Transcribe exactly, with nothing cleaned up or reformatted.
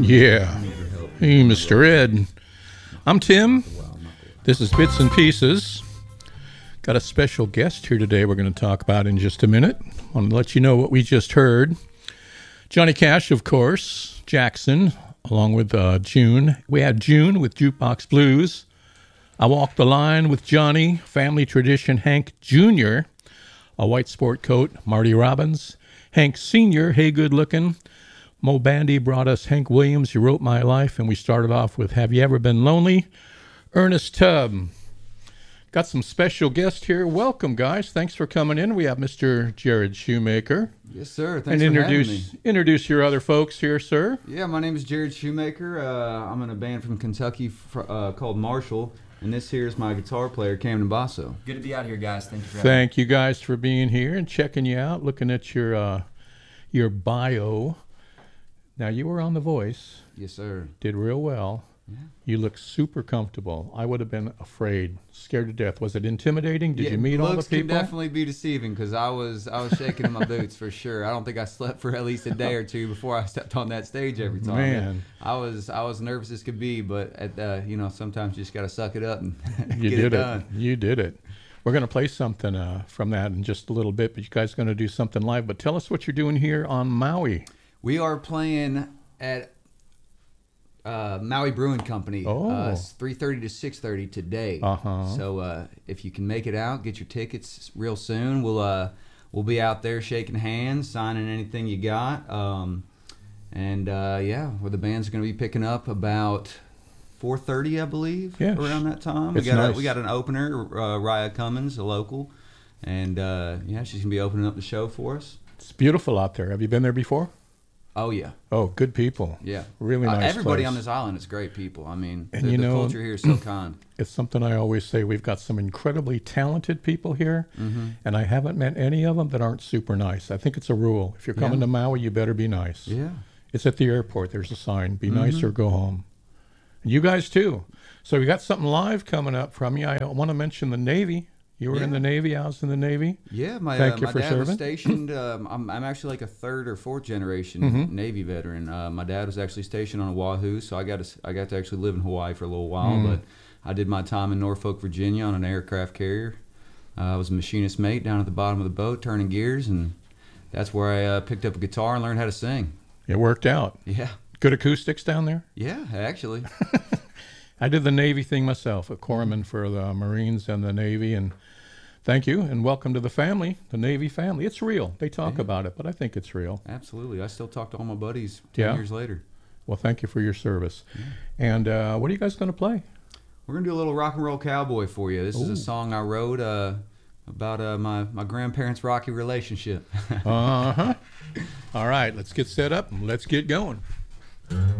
Yeah. Hey, Mister Ed. I'm Tim. This is Bits and Pieces. Got a special guest here today we're going to talk about in just a minute. I want to let you know what we just heard. Johnny Cash, of course. Jackson, along with uh, June. We had June with Jukebox Blues. I Walk the Line with Johnny. Family Tradition, Hank Junior A White Sport Coat, Marty Robbins. Hank Senior, Hey Good Looking. Mo Bandy brought us Hank Williams, You Wrote My Life, and we started off with Have You Ever Been Lonely? Ernest Tubb. Got some special guests here. Welcome, guys. Thanks for coming in. We have Mister Jared Shoemaker. Yes, sir. Thanks and for introduce, having me. Introduce your other folks here, sir. Yeah, my name is Jared Shoemaker. Uh, I'm in a band from Kentucky fr- uh, called Marshall, and this here is my guitar player, Camden Basso. Good to be out here, guys. Thank you for having me. Thank you guys for being here and checking you out, looking at your uh, your bio. Now, you were on The Voice. Yes, sir. Did real well. Yeah. You look super comfortable. I would have been afraid, scared to death. Was it intimidating? Did yeah, you meet all the looks people? can definitely be deceiving because I was I was shaking in my boots for sure. I don't think I slept for at least a day or two before I stepped on that stage every time. Man, I was I was nervous as could be, but at uh, you know sometimes you just got to suck it up and you get did it done. it. You did it. We're going to play something uh, from that in just a little bit, but you guys are going to do something live. But tell us what you're doing here on Maui. We are playing at uh, Maui Brewing Company. Oh. Uh, three thirty to six thirty today. Uh-huh. So uh, if you can make it out, get your tickets real soon. We'll uh, we'll be out there shaking hands, signing anything you got. Um, and uh, yeah, where the band's going to be picking up about four thirty, I believe, Yeah. around that time. It's we got nice. a, we got an opener, uh, Raya Cummins, a local, and uh, yeah, she's going to be opening up the show for us. It's beautiful out there. Have you been there before? Oh yeah. Oh, good people. Yeah, Really uh, nice everybody place. on this island is great people. I mean, And the, you the know- culture here is so kind. It's something I always say. We've got some incredibly talented people here, Mm-hmm. and I haven't met any of them that aren't super nice. I think it's a rule. If you're coming Yeah. to Maui, you better be nice. Yeah. It's at the airport. There's a sign, be Mm-hmm. nice or go home. And you guys too. So we got something live coming up from you. I want to mention the Navy. You were in Yeah. the Navy. I was in the Navy. Yeah, my Thank uh, you my for dad was serving. stationed. Um, I'm I'm actually like a third or fourth generation Mhm. Navy veteran. Uh, my dad was actually stationed on Oahu, so I got to s- I got to actually live in Hawaii for a little while. Mm. But I did my time in Norfolk, Virginia, on an aircraft carrier. Uh, I was a machinist mate down at the bottom of the boat, turning gears, and that's where I uh, picked up a guitar and learned how to sing. It worked out. Yeah, Good acoustics down there. yeah, actually. I did the Navy thing myself, a corpsman for the Marines and the Navy, and thank you, and welcome to the family, the Navy family. It's real. They talk Yeah. about it, but I think it's real. Absolutely. I still talk to all my buddies ten Yeah. years later. Well, thank you for your service. And uh, what are you guys going to play? We're going to do a little rock and roll cowboy for you. This is Ooh. a song I wrote uh, about uh, my, my grandparents' rocky relationship. Uh-huh. All right, let's get set up and let's get going.